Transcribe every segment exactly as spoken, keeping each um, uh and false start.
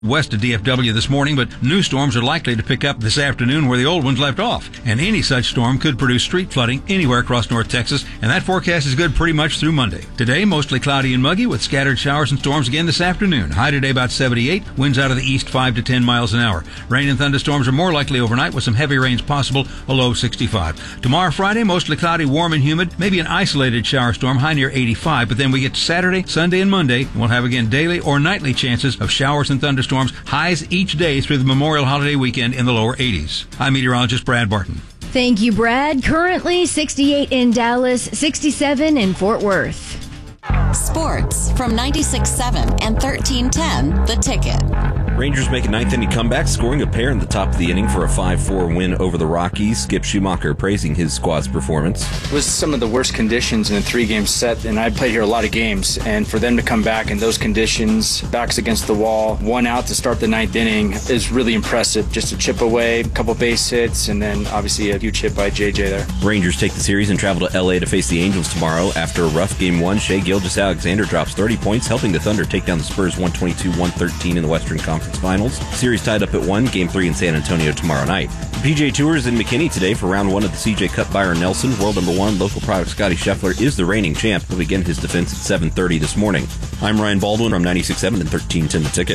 West of D F W this morning, but new storms are likely to pick up this afternoon where the old ones left off. And any such storm could produce street flooding anywhere across North Texas, and that forecast is good pretty much through Monday. Today, mostly cloudy and muggy with scattered showers and storms again this afternoon. High today about seventy-eight, winds out of the east five to ten miles an hour. Rain and thunderstorms are more likely overnight with some heavy rains possible, a low sixty-five. Tomorrow, Friday, mostly cloudy, warm and humid, maybe an isolated shower storm, high near eighty-five, but then we get to Saturday, Sunday, and Monday, and we'll have again daily or nightly chances of showers and thunderstorms, highs each day through the Memorial Holiday weekend in the lower eighties. I'm meteorologist Brad Barton. Thank you, Brad. Currently sixty-eight in Dallas, sixty-seven in Fort Worth. Sports from ninety-six point seven and thirteen ten The Ticket. Rangers make a ninth inning comeback, scoring a pair in the top of the inning for a five four win over the Rockies. Skip Schumacher praising his squad's performance. It was some of the worst conditions in a three-game set, and I played here a lot of games, and for them to come back in those conditions, backs against the wall, one out to start the ninth inning is really impressive. Just a chip away, a couple base hits, and then obviously a huge hit by J J there. Rangers take the series and travel to L A to face the Angels tomorrow. After a rough game one, Shai Gilgeous-Alexander drops thirty points, helping the Thunder take down the Spurs one twenty-two one thirteen in the Western Conference Finals. Series tied up at one, Game three in San Antonio tomorrow night. The P G A Tour is in McKinney today for round one of the C J Cup. Byron Nelson, world number one, local product Scotty Scheffler is the reigning champ. He'll begin his defense at seven thirty this morning. I'm Ryan Baldwin from ninety-six point seven and thirteen ten The Ticket.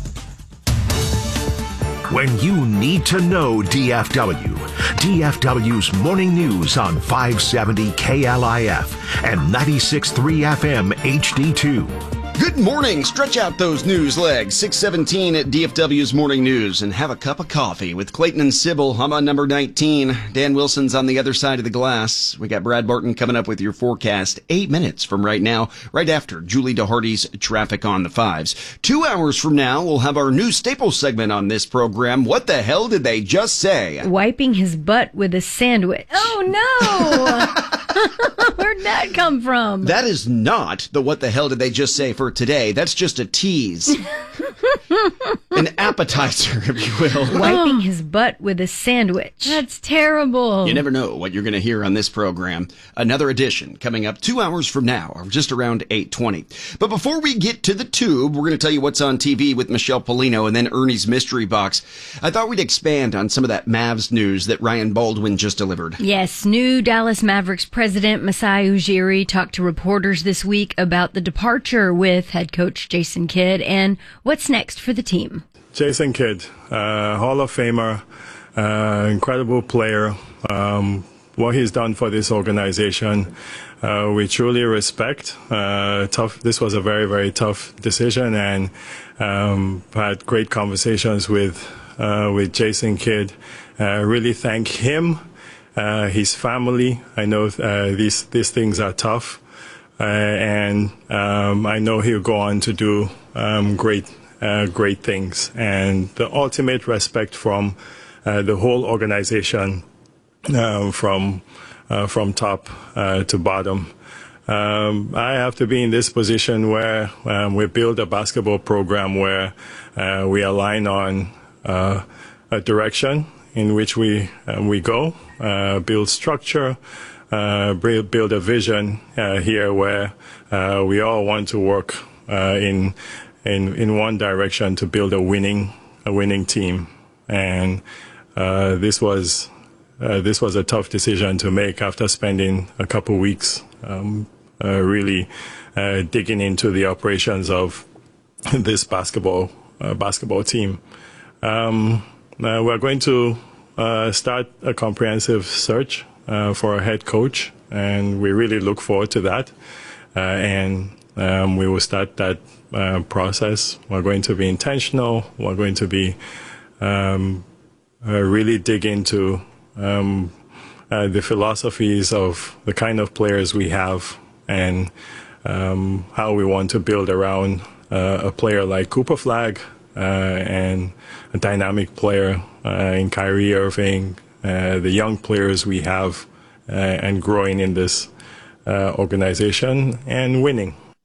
When you need to know D F W, D F W's Morning News on five seventy K L I F and ninety-six point three F M H D two. Good morning. Stretch out those news legs. six seventeen at D F W's Morning News and have a cup of coffee with Clayton and Sybil. I'm on number nineteen. Dan Wilson's on the other side of the glass. We got Brad Barton coming up with your forecast eight minutes from right now, right after Julie DeHardy's Traffic on the Fives. Two hours from now, we'll have our new staple segment on this program. What the hell did they just say? Wiping his butt with a sandwich. Oh, no! Where'd that come from? That is not the what the hell did they just say for today. That's just a tease. An appetizer, if you will. Wiping his butt with a sandwich. That's terrible. You never know what you're going to hear on this program. Another edition coming up two hours from now, or just around eight twenty. But before we get to the tube, we're going to tell you what's on T V with Michelle Polino and then Ernie's Mystery Box. I thought we'd expand on some of that Mavs news that Ryan Baldwin just delivered. Yes, new Dallas Mavericks president Masai Ujiri talked to reporters this week about the departure with head coach Jason Kidd and what's next for the team. Jason Kidd, uh, Hall of Famer, uh, incredible player. Um, what he's done for this organization, uh, we truly respect. Uh, tough. This was a very, very tough decision, and um, had great conversations with uh, with Jason Kidd. Uh, really thank him, uh, his family. I know uh, these these things are tough, uh, and um, I know he'll go on to do um, great. Uh, great things, and the ultimate respect from uh, the whole organization, uh, from uh, from top uh, to bottom. Um, I have to be in this position where um, we build a basketball program where uh, we align on uh, a direction in which we uh, we go, uh, build structure, uh, build, build a vision uh, here where uh, we all want to work uh, in. In, in one direction to build a winning a winning team, and uh, this was uh, this was a tough decision to make after spending a couple weeks um, uh, really uh, digging into the operations of this basketball uh, basketball team. Um, uh, we're going to uh, start a comprehensive search uh, for a head coach, and we really look forward to that. Uh, and um, we will start that. Uh, process. We're going to be intentional. We're going to be um, uh, really dig into um, uh, the philosophies of the kind of players we have and um, how we want to build around uh, a player like Cooper Flagg uh, and a dynamic player uh, in Kyrie Irving, uh, the young players we have, uh, and growing in this uh, organization and winning.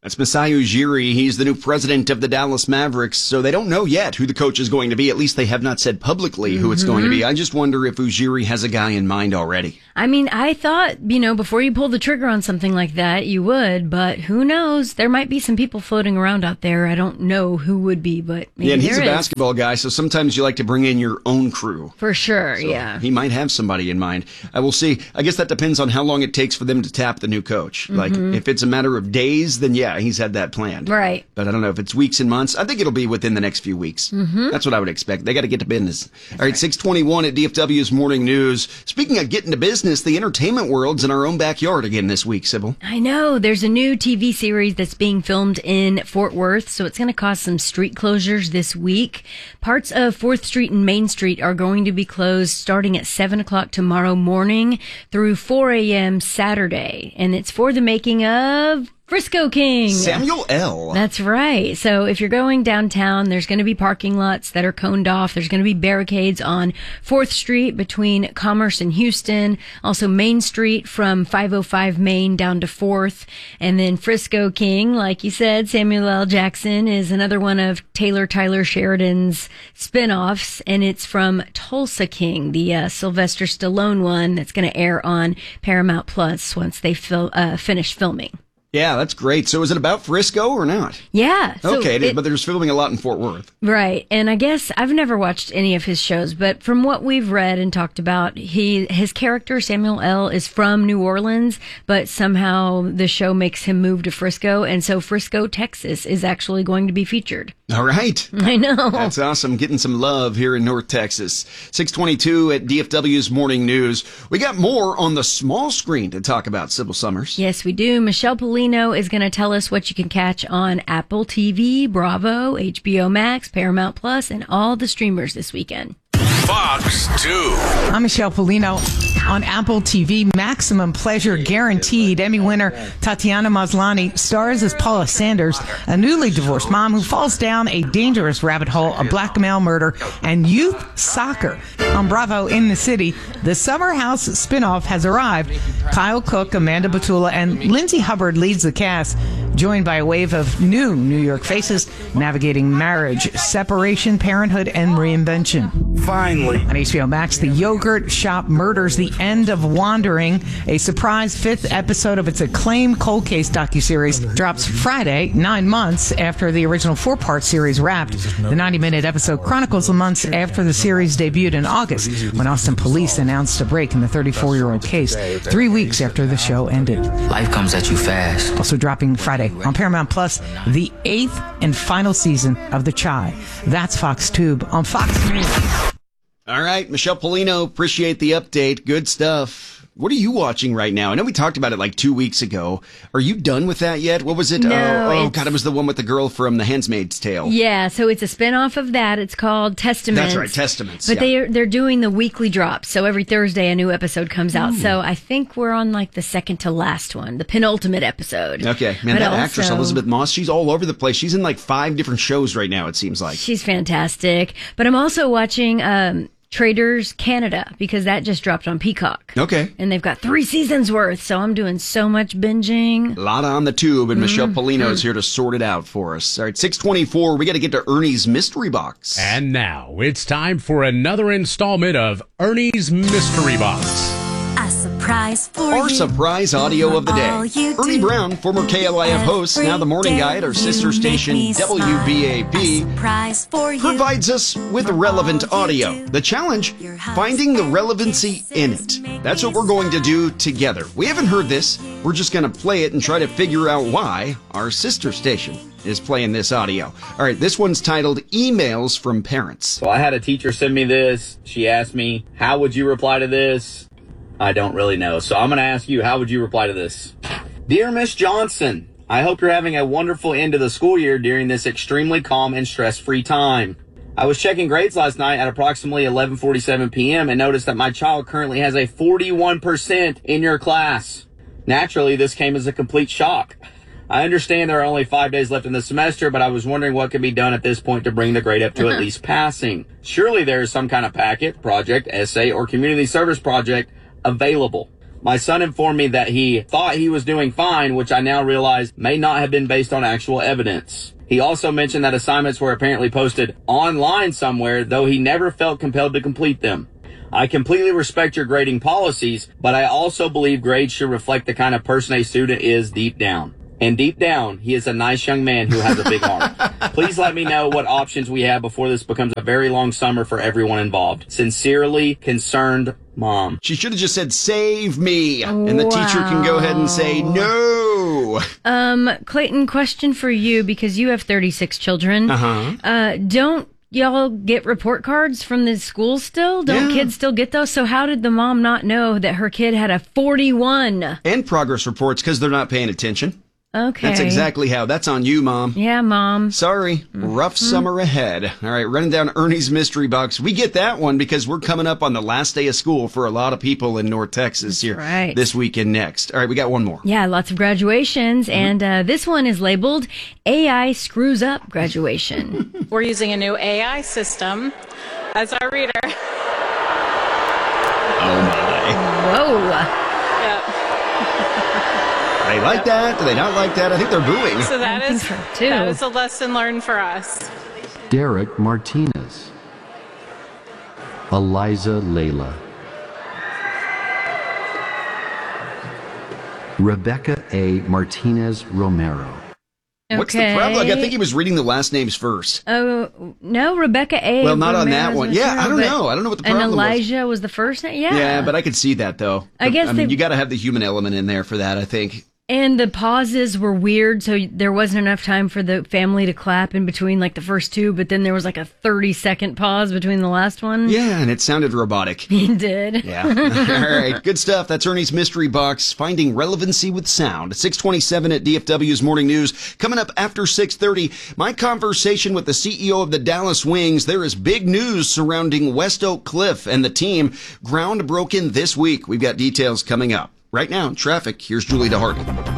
That's Masai Ujiri. He's the new president of the Dallas Mavericks, so they don't know yet who the coach is going to be. At least they have not said publicly who mm-hmm. it's going to be. I just wonder if Ujiri has a guy in mind already. I mean, I thought, you know, before you pull the trigger on something like that, you would, but who knows? There might be some people floating around out there. I don't know who would be, but maybe yeah, and he's there a is. basketball guy, so sometimes you like to bring in your own crew. For sure, so yeah. He might have somebody in mind. I will see. I guess that depends on how long it takes for them to tap the new coach. Mm-hmm. Like, if it's a matter of days, then yeah, he's had that plan. Right. But I don't know if it's weeks and months. I think it'll be within the next few weeks. Mm-hmm. That's what I would expect. They got to get to business. All right, six twenty-one at D F W's Morning News. Speaking of getting to business, the entertainment world's in our own backyard again this week, Sybil. I know. There's a new T V series that's being filmed in Fort Worth, so it's going to cause some street closures this week. Parts of fourth Street and Main Street are going to be closed starting at seven o'clock tomorrow morning through four a.m. Saturday. And it's for the making of Frisco King. Samuel L. That's right. So if you're going downtown, there's going to be parking lots that are coned off. There's going to be barricades on fourth Street between Commerce and Houston. Also Main Street from five oh five Main down to fourth. And then Frisco King, like you said, Samuel L. Jackson is another one of Taylor Tyler Sheridan's spinoffs. And it's from Tulsa King, the uh, Sylvester Stallone one that's going to air on Paramount Plus once they fil- uh, finish filming. Yeah, that's great. So is it about Frisco or not? Yeah. So okay, it is, it, but there's filming a lot in Fort Worth. Right. And I guess I've never watched any of his shows, but from what we've read and talked about, he his character, Samuel L., is from New Orleans, but somehow the show makes him move to Frisco. And so Frisco, Texas is actually going to be featured. All right. I know. That's awesome. Getting some love here in North Texas. six twenty-two at D F W's Morning News. We got more on the small screen to talk about, Sybil Summers. Yes, we do. Michelle Polino is going to tell us what you can catch on Apple T V, Bravo, H B O Max, Paramount Plus, and all the streamers this weekend. Fox two. I'm Michelle Polino. On Apple T V, Maximum Pleasure Guaranteed. Emmy winner Tatiana Maslany stars as Paula Sanders, a newly divorced mom who falls down a dangerous rabbit hole of blackmail murder and youth soccer. On Bravo in the City, the Summer House spinoff has arrived. Kyle Cook, Amanda Batula, and Lindsay Hubbard leads the cast, joined by a wave of new New York faces navigating marriage, separation, parenthood, and reinvention. Finally. On H B O Max, The Yogurt Shop Murders, The End of Wandering, a surprise fifth episode of its acclaimed cold case docuseries, drops Friday, nine months after the original four-part series wrapped. The ninety-minute episode chronicles the months after the series debuted in August, when Austin police announced a break in the thirty-four-year-old case, three weeks after the show ended. Life comes at you fast. Also dropping Friday on Paramount Plus, the eighth and final season of The Chi. That's Fox Tube on Fox News. All right, Michelle Polino, appreciate the update. Good stuff. What are you watching right now? I know we talked about it like two weeks ago. Are you done with that yet? What was it? No, oh, oh God, it was the one with the girl from The Handmaid's Tale. Yeah, so it's a spinoff of that. It's called Testaments. That's right, Testaments. But yeah. they're they're doing the weekly drops. So every Thursday a new episode comes out. Ooh. So I think we're on like the second to last one, the penultimate episode. Okay, man, but that also, actress Elizabeth Moss, she's all over the place. She's in like five different shows right now. It seems like she's fantastic. But I'm also watching. Um, Traders Canada, because that just dropped on Peacock. Okay. And they've got three seasons worth, so I'm doing so much binging. A lot on the tube, and mm-hmm. Michelle Polino is mm-hmm. here to sort it out for us. All right, six twenty-four, we got to get to Ernie's Mystery Box. And now, it's time for another installment of Ernie's Mystery Box. A surprise for Our you. surprise audio of the day. Ernie Brown, former K L I F host, now the morning guy at our sister station W B A P, provides us with relevant audio. The challenge, finding the relevancy in it. That's what we're going to do together. We haven't heard this. We're just going to play it and try to figure out why our sister station is playing this audio. All right, this one's titled Emails from Parents. So I had a teacher send me this. She asked me, how would you reply to this? I don't really know. So I'm going to ask you, how would you reply to this? Dear Miss Johnson, I hope you're having a wonderful end of the school year during this extremely calm and stress-free time. I was checking grades last night at approximately eleven forty-seven p.m. and noticed that my child currently has a forty-one percent in your class. Naturally, this came as a complete shock. I understand there are only five days left in the semester, but I was wondering what can be done at this point to bring the grade up to at least passing. Surely there is some kind of packet, project, essay, or community service project available. My son informed me that he thought he was doing fine, which I now realize may not have been based on actual evidence. He also mentioned that assignments were apparently posted online somewhere, though he never felt compelled to complete them. I completely respect your grading policies, but I also believe grades should reflect the kind of person a student is deep down. And deep down, he is a nice young man who has a big heart. Please let me know what options we have before this becomes a very long summer for everyone involved. Sincerely, concerned Mom. She should have just said, save me. And the Wow. teacher can go ahead and say, no. Um, Clayton, question for you, because you have thirty-six children. Uh-huh. Uh, don't y'all get report cards from the school still? Don't Yeah. kids still get those? So how did the mom not know that her kid had a forty-one? And progress reports because they're not paying attention. Okay. That's exactly how. That's on you, Mom. Yeah, Mom. Sorry. Rough summer ahead. All right, running down Ernie's Mystery Box. We get that one because we're coming up on the last day of school for a lot of people in North Texas here right. this weekend next. All right, we got one more. Yeah, lots of graduations, Mm-hmm. and uh, this one is labeled A I Screws Up Graduation. We're using a new A I system as our reader. Oh, my. Whoa. They like that? Do they not like that? I think they're booing. So that I is think so, too. that is a lesson learned for us. Derek Martinez. Eliza Layla. Rebecca A. Martinez Romero. What's the problem? I think he was reading the last names first. Oh, no, Rebecca A. Well, not on Romero that is one. the Yeah, first, I don't but- know. I don't know what the And problem was. Elijah was the first name? Yeah. Yeah, but I could see that, though. I guess I mean, they- you got to have the human element in there for that, I think. And the pauses were weird, so there wasn't enough time for the family to clap in between, like, the first two, but then there was, like, a thirty-second pause between the last one. Yeah, and it sounded robotic. It did. Yeah. All right. Good stuff. That's Ernie's Mystery Box, finding relevancy with sound. six twenty-seven at D F W's Morning News. Coming up after six thirty, my conversation with the C E O of the Dallas Wings. There is big news surrounding West Oak Cliff and the team. Ground broken this week. We've got details coming up. Right now, traffic. Here's Julie DeHardy.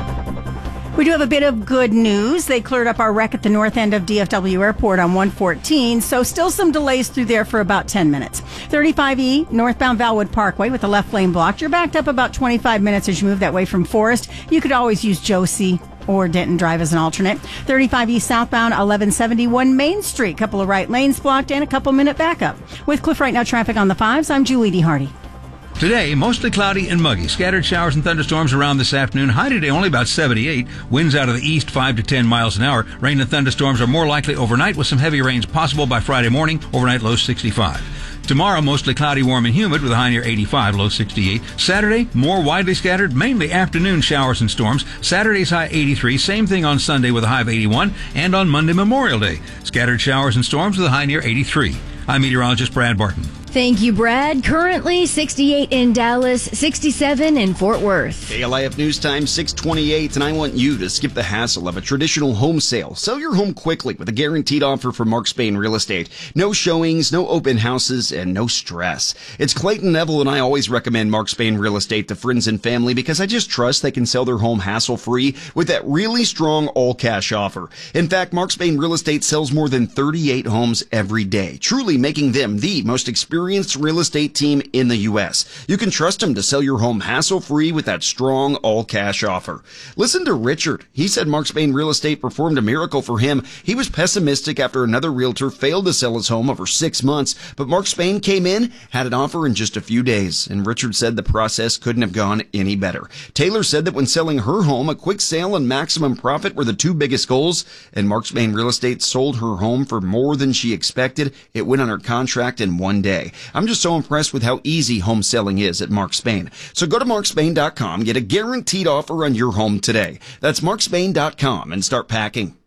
We do have a bit of good news. They cleared up our wreck at the north end of D F W Airport on one fourteen, so still some delays through there for about ten minutes. thirty-five E, northbound Valwood Parkway with the left lane blocked. You're backed up about twenty-five minutes as you move that way from Forest. You could always use Josie or Denton Drive as an alternate. thirty-five E southbound, eleven seventy-one Main Street. Couple of right lanes blocked and a couple minute backup. With Cliff Right Now traffic on the fives, I'm Julie DeHardy. Today, mostly cloudy and muggy. Scattered showers and thunderstorms around this afternoon. High today only about seventy-eight. Winds out of the east five to ten miles an hour. Rain and thunderstorms are more likely overnight with some heavy rains possible by Friday morning. Overnight low sixty-five. Tomorrow, mostly cloudy, warm, and humid with a high near eighty-five, low sixty-eight. Saturday, more widely scattered, mainly afternoon showers and storms. Saturday's high eighty-three. Same thing on Sunday with a high of eighty-one. And on Monday, Memorial Day, scattered showers and storms with a high near eighty-three. I'm meteorologist Brad Barton. Thank you, Brad. Currently sixty-eight in Dallas, sixty-seven in Fort Worth. K L I F News Time six twenty-eight, and I want you to skip the hassle of a traditional home sale. Sell your home quickly with a guaranteed offer from Mark Spain Real Estate. No showings, no open houses, and no stress. It's Clayton Neville, and I always recommend Mark Spain Real Estate to friends and family because I just trust they can sell their home hassle-free with that really strong all-cash offer. In fact, Mark Spain Real Estate sells more than thirty-eight homes every day, truly making them the most experienced real estate team in the U S. You can trust them to sell your home hassle-free with that strong all-cash offer. Listen to Richard. He said Mark Spain Real Estate performed a miracle for him. He was pessimistic after another realtor failed to sell his home over six months, but Mark Spain came in, had an offer in just a few days, and Richard said the process couldn't have gone any better. Taylor said that when selling her home, a quick sale and maximum profit were the two biggest goals, and Mark Spain Real Estate sold her home for more than she expected. It went under contract in one day. I'm just so impressed with how easy home selling is at Mark Spain. So go to mark spain dot com, get a guaranteed offer on your home today. That's mark spain dot com and start packing.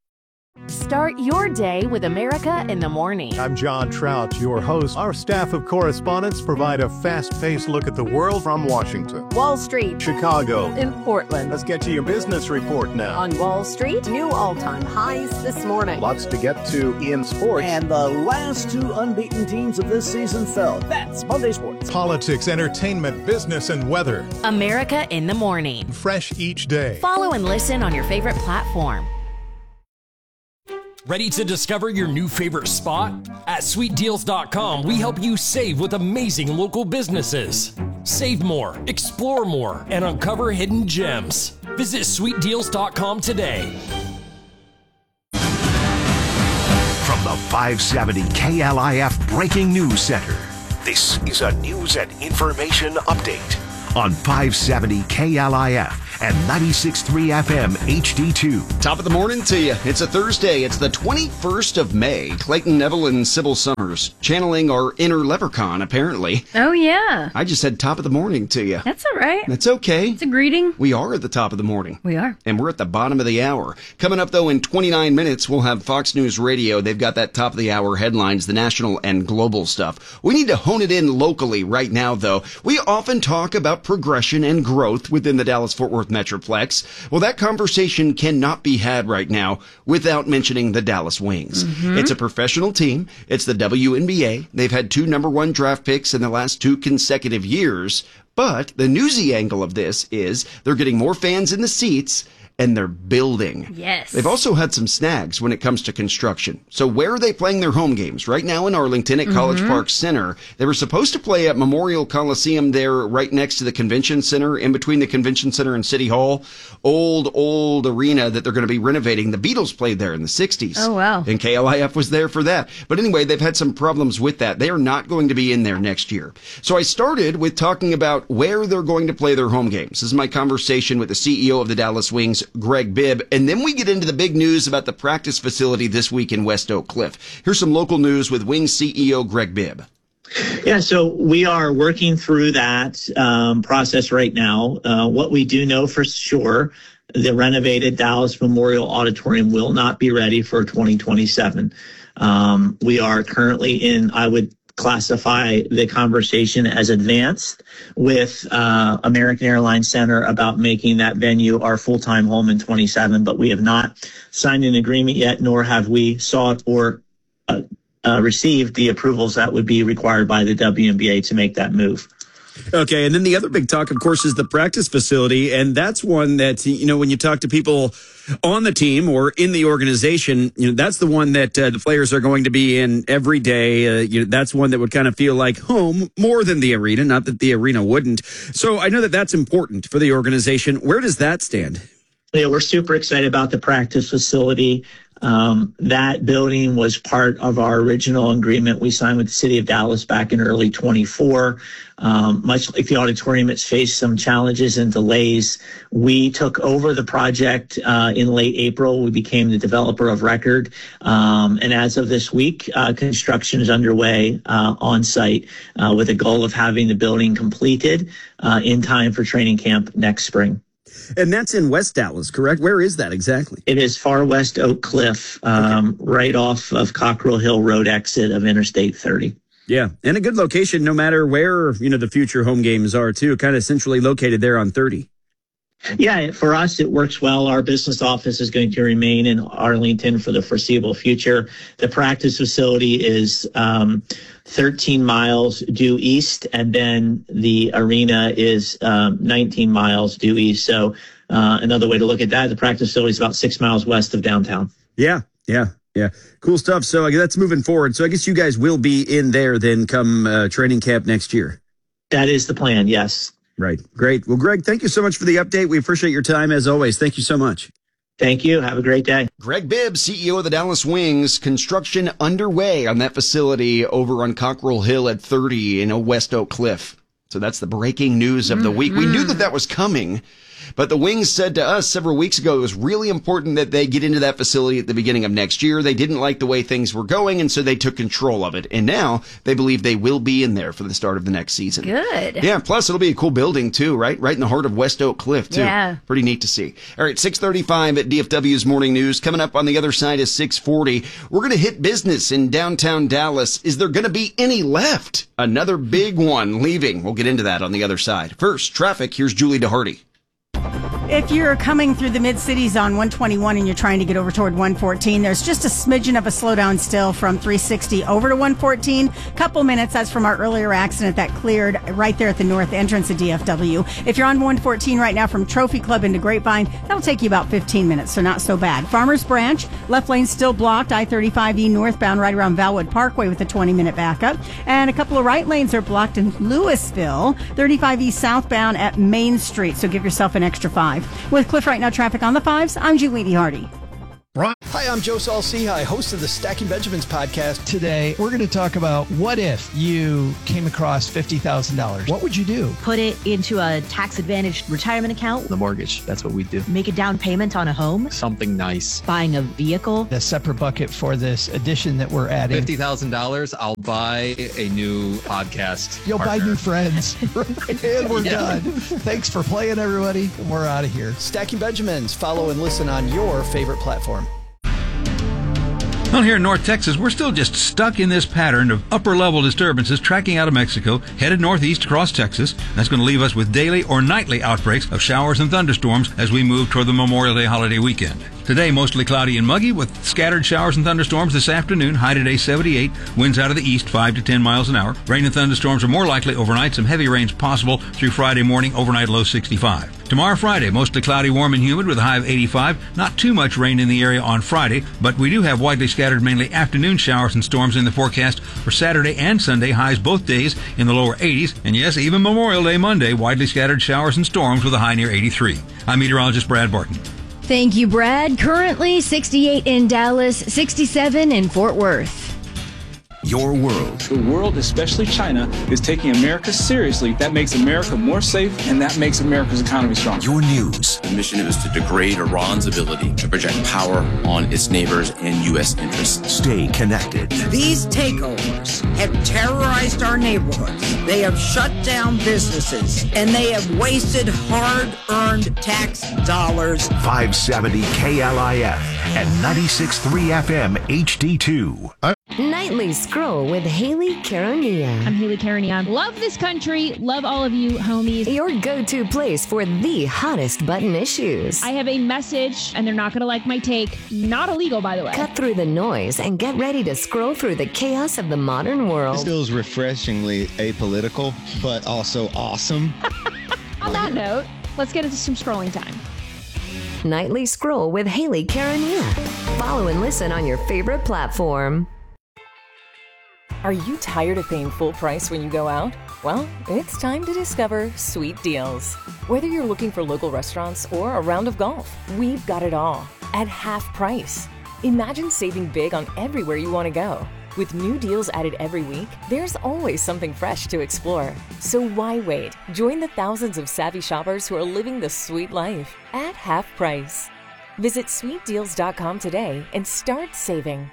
Start your day with America in the Morning. I'm John Trout, your host. Our staff of correspondents provide a fast-paced look at the world from Washington, Wall Street, Chicago, and Portland. Let's get to your business report now. On Wall Street, new all-time highs this morning. Lots to get to in sports. And the last two unbeaten teams of this season fell. That's Monday Sports. Politics, entertainment, business, and weather. America in the Morning. Fresh each day. Follow and listen on your favorite platform. Ready to discover your new favorite spot? At sweet deals dot com, we help you save with amazing local businesses. Save more, explore more, and uncover hidden gems. Visit sweet deals dot com today. From the five seventy K L I F Breaking News Center, this is a news and information update on five seventy K L I F and ninety-six point three F M H D two. Top of the morning to you. It's a Thursday. It's the twenty-first of May. Clayton Neville and Sybil Summers channeling our inner leprechaun, apparently. Oh, yeah. I just said top of the morning to you. That's all right. That's okay. It's a greeting. We are at the top of the morning. We are. And we're at the bottom of the hour. Coming up, though, in twenty-nine minutes, we'll have Fox News Radio. They've got that top of the hour headlines, the national and global stuff. We need to hone it in locally right now, though. We often talk about progression and growth within the Dallas-Fort Worth Metroplex. Well, that conversation cannot be had right now without mentioning the Dallas Wings. Mm-hmm. It's a professional team. It's the W N B A. They've had two number one draft picks in the last two consecutive years. But the newsy angle of this is they're getting more fans in the seats and they're building. Yes. They've also had some snags when it comes to construction. So where are they playing their home games? Right now in Arlington at College mm-hmm. Park Center. They were supposed to play at Memorial Coliseum there right next to the Convention Center, in between the Convention Center and City Hall. Old, old arena that they're going to be renovating. The Beatles played there in the sixties. Oh, wow. And K L I F was there for that. But anyway, they've had some problems with that. They are not going to be in there next year. So I started with talking about where they're going to play their home games. This is my conversation with the C E O of the Dallas Wings, Greg Bibb, and then we get into the big news about the practice facility this week in West Oak Cliff. Here's some local news with Wings C E O Greg Bibb. Yeah, so we are working through that um, process right now. Uh, what we do know for sure, the renovated Dallas Memorial Auditorium will not be ready for twenty twenty-seven. Um, we are currently in, I would classify the conversation as advanced with uh, American Airlines Center about making that venue our full-time home in twenty-seven, but we have not signed an agreement yet, nor have we sought or uh, uh, received the approvals that would be required by the W N B A to make that move. Okay, and then the other big talk, of course, is the practice facility, and that's one that, you know, when you talk to people on the team or in the organization, you know, that's the one that uh, the players are going to be in every day. Uh, you know, that's one that would kind of feel like home more than the arena, not that the arena wouldn't. So I know that that's important for the organization. Where does that stand? Yeah, we're super excited about the practice facility. Um, that building was part of our original agreement we signed with the city of Dallas back in early twenty-four. Um, much like the auditorium, it's faced some challenges and delays. We took over the project uh, in late April. We became the developer of record. Um, and as of this week, uh, construction is underway uh, on site uh, with a goal of having the building completed uh, in time for training camp next spring. And that's in West Dallas, correct? Where is that exactly? It is far west Oak Cliff, um, okay. right off of Cockrell Hill Road exit of Interstate thirty. Yeah, and a good location no matter where, you know, the future home games are, too, kind of centrally located there on thirty. Yeah, for us, it works well. Our business office is going to remain in Arlington for the foreseeable future. The practice facility is um, thirteen miles due east, and then the arena is um, nineteen miles due east. So uh, another way to look at that, the practice facility is about six miles west of downtown. Yeah, yeah, yeah. Cool stuff. So I guess that's moving forward. So I guess you guys will be in there then come uh, training camp next year. That is the plan, yes. Right. Great. Well, Greg, thank you so much for the update. We appreciate your time as always. Thank you so much. Thank you. Have a great day. Greg Bibb, C E O of the Dallas Wings. Construction underway on that facility over on Cockrell Hill at thirty in West Oak Cliff. So that's the breaking news of the week. We knew that that was coming, but the Wings said to us several weeks ago it was really important that they get into that facility at the beginning of next year. They didn't like the way things were going, and so they took control of it. And now they believe they will be in there for the start of the next season. Good. Yeah, plus it'll be a cool building, too, right? Right in the heart of West Oak Cliff, too. Yeah. Pretty neat to see. All right, six thirty-five at D F W's Morning News. Coming up on the other side is six forty. We're going to hit business in downtown Dallas. Is there going to be any left? Another big one leaving. We'll get into that on the other side. First, traffic. Here's Julie DeHarty. If you're coming through the mid-cities on one twenty-one and you're trying to get over toward one fourteen, there's just a smidgen of a slowdown still from three sixty over to one fourteen. Couple minutes, that's from our earlier accident that cleared right there at the north entrance of D F W. If you're on one fourteen right now from Trophy Club into Grapevine, that'll take you about fifteen minutes, so not so bad. Farmers Branch, left lane still blocked, I thirty-five E northbound right around Valwood Parkway with a twenty-minute backup. And a couple of right lanes are blocked in Louisville, thirty-five E southbound at Main Street, so give yourself an extra five. With Cliff Right Now traffic on the fives, I'm Julie Hardy. Hi, I'm Joe Saul-Sehy, host of the Stacking Benjamins podcast. Today, we're going to talk about what if you came across fifty thousand dollars. What would you do? Put it into a tax-advantaged retirement account. The mortgage, that's what we do. Make a down payment on a home. Something nice. Buying a vehicle. A separate bucket for this addition that we're adding. fifty thousand dollars, I'll buy a new podcast You'll partner. buy new friends. And we're Yeah. done. Thanks for playing, everybody. And we're out of here. Stacking Benjamins. Follow and listen on your favorite platform. Well, here in North Texas, we're still just stuck in this pattern of upper-level disturbances tracking out of Mexico, headed northeast across Texas. That's going to leave us with daily or nightly outbreaks of showers and thunderstorms as we move toward the Memorial Day holiday weekend. Today, mostly cloudy and muggy with scattered showers and thunderstorms this afternoon. High today, seventy-eight. Winds out of the east, five to ten miles an hour. Rain and thunderstorms are more likely overnight. Some heavy rains possible through Friday morning. Overnight low sixty-five. Tomorrow, Friday, mostly cloudy, warm and humid with a high of eighty-five. Not too much rain in the area on Friday, but we do have widely scattered, mainly afternoon showers and storms in the forecast for Saturday and Sunday. Highs both days in the lower eighties. And yes, even Memorial Day Monday, widely scattered showers and storms with a high near eighty-three. I'm meteorologist Brad Barton. Thank you, Brad. Currently sixty-eight in Dallas, sixty-seven in Fort Worth. Your world. The world, especially China, is taking America seriously. That makes America more safe, and that makes America's economy stronger. Your news. The mission is to degrade Iran's ability to project power on its neighbors and U S interests. Stay connected. These takeovers have terrorized our neighborhoods. They have shut down businesses, and they have wasted hard-earned tax dollars. five seventy K L I F and ninety-six point three F M H D two. Nightly Scroll with Haley Caronia. I'm Haley Caronia. Love this country. Love all of you, homies. Your go-to place for the hottest button issues. I have a message, and they're not going to like my take. Not illegal, by the way. Cut through the noise and get ready to scroll through the chaos of the modern world. This feels refreshingly apolitical, but also awesome. On that note, let's get into some scrolling time. Nightly Scroll with Haley Caronia. Follow and listen on your favorite platform. Are you tired of paying full price when you go out? Well, it's time to discover Sweet Deals. Whether you're looking for local restaurants or a round of golf, we've got it all at half price. Imagine saving big on everywhere you want to go. With new deals added every week, there's always something fresh to explore. So why wait? Join the thousands of savvy shoppers who are living the sweet life at half price. Visit sweet deals dot com today and start saving.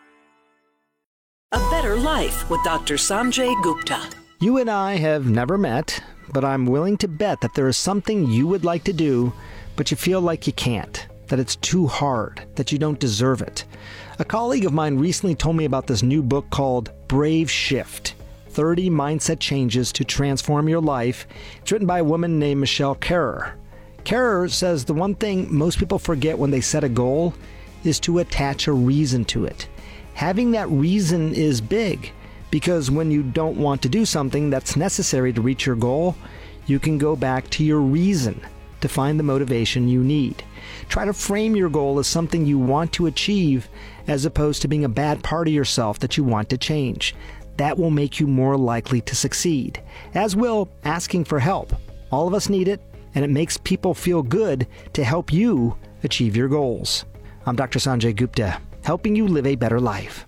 A Better Life with Doctor Sanjay Gupta. You and I have never met, but I'm willing to bet that there is something you would like to do, but you feel like you can't, that it's too hard, that you don't deserve it. A colleague of mine recently told me about this new book called Brave Shift, thirty Mindset Changes to Transform Your Life. It's written by a woman named Michelle Kerrer. Kerrer says the one thing most people forget when they set a goal is to attach a reason to it. Having that reason is big, because when you don't want to do something that's necessary to reach your goal, you can go back to your reason to find the motivation you need. Try to frame your goal as something you want to achieve as opposed to being a bad part of yourself that you want to change. That will make you more likely to succeed, as will asking for help. All of us need it, and it makes people feel good to help you achieve your goals. I'm Doctor Sanjay Gupta, helping you live a better life.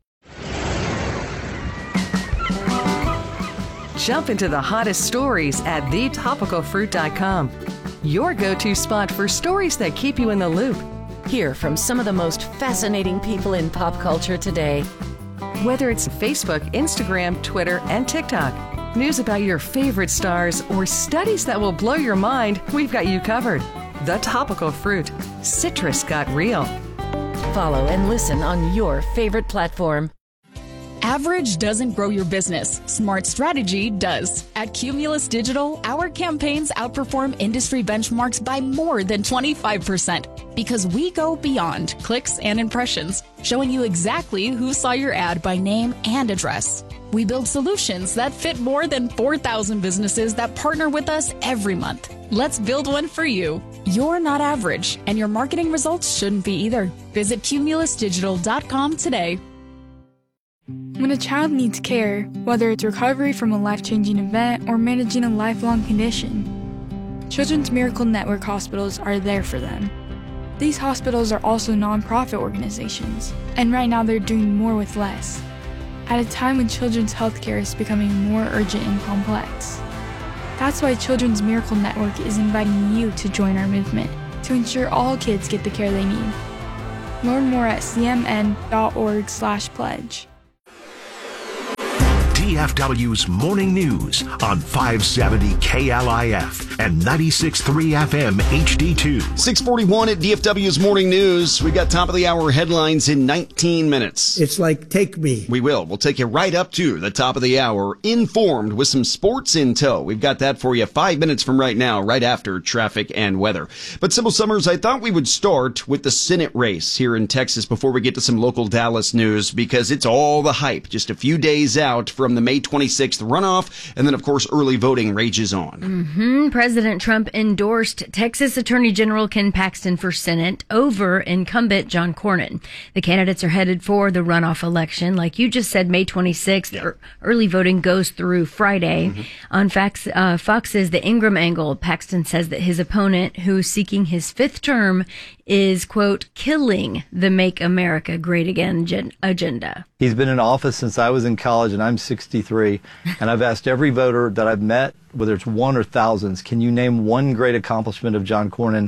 Jump into the hottest stories at the topical fruit dot com. Your go-to spot for stories that keep you in the loop. Hear from some of the most fascinating people in pop culture today. Whether it's Facebook, Instagram, Twitter, and TikTok, news about your favorite stars, or studies that will blow your mind, we've got you covered. The Topical Fruit. Citrus got real. Follow and listen on your favorite platform. Average doesn't grow your business. Smart strategy does. At Cumulus Digital, our campaigns outperform industry benchmarks by more than twenty-five percent because we go beyond clicks and impressions, showing you exactly who saw your ad by name and address. We build solutions that fit more than four thousand businesses that partner with us every month. Let's build one for you. You're not average, and your marketing results shouldn't be either. Visit cumulus digital dot com today. When a child needs care, whether it's recovery from a life-changing event or managing a lifelong condition, Children's Miracle Network hospitals are there for them. These hospitals are also nonprofit organizations, and right now they're doing more with less, at a time when children's healthcare is becoming more urgent and complex. That's why Children's Miracle Network is inviting you to join our movement to ensure all kids get the care they need. Learn more at c m n dot org slash pledge. D F W's Morning News on five seventy K L I F and ninety-six point three F M H D two. six forty-one at D F W's Morning News. We got top of the hour headlines in nineteen minutes. It's like, take me. We will. We'll take you right up to the top of the hour, informed with some sports in tow. We've got that for you five minutes from right now, right after traffic and weather. But Sybil Summers, I thought we would start with the Senate race here in Texas before we get to some local Dallas news, because it's all the hype just a few days out from the May twenty-sixth runoff, and then, of course, early voting rages on. Mm-hmm. President Trump endorsed Texas Attorney General Ken Paxton for Senate over incumbent John Cornyn. The candidates are headed for the runoff election. Like you just said, May twenty-sixth, yeah. er, early voting goes through Friday. Mm-hmm. On Fox, uh, Fox's The Ingram Angle, Paxton says that his opponent, who's seeking his fifth term, is, quote, killing the Make America Great Again gen- agenda. He's been in office since I was in college, and I'm sixty-three, and I've asked every voter that I've met, whether it's one or thousands, can you name one great accomplishment of John Cornyn?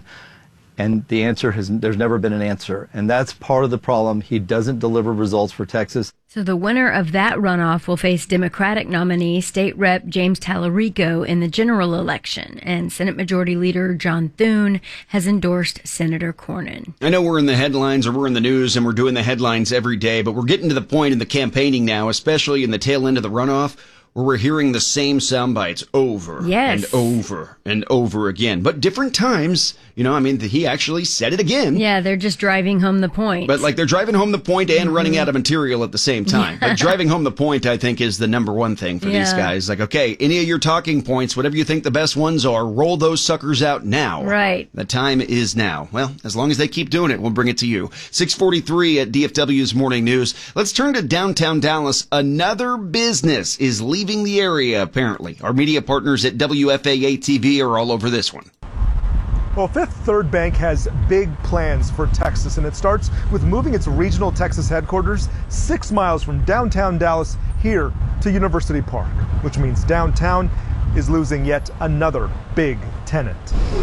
And the answer has, there's never been an answer. And that's part of the problem. He doesn't deliver results for Texas. So the winner of that runoff will face Democratic nominee State Rep James Tallarico in the general election. And Senate Majority Leader John Thune has endorsed Senator Cornyn. I know we're in the headlines or we're in the news and we're doing the headlines every day, but we're getting to the point in the campaigning now, especially in the tail end of the runoff, where we're hearing the same sound bites over yes. and over and over again. But different times, you know, I mean, he actually said it again. Yeah, they're just driving home the point. But like they're driving home the point and mm-hmm. running out of material at the same time. But driving home the point, I think, is the number one thing for yeah. these guys. Like, okay, any of your talking points, whatever you think the best ones are, roll those suckers out now. Right. The time is now. Well, as long as they keep doing it, we'll bring it to you. six forty-three at D F W's Morning News. Let's turn to downtown Dallas. Another business is leaving the area, apparently. Our media partners at W F A A T V are all over this one. Well, Fifth Third Bank has big plans for Texas, and it starts with moving its regional Texas headquarters six miles from downtown Dallas here to University Park, which means downtown is losing yet another big tenant.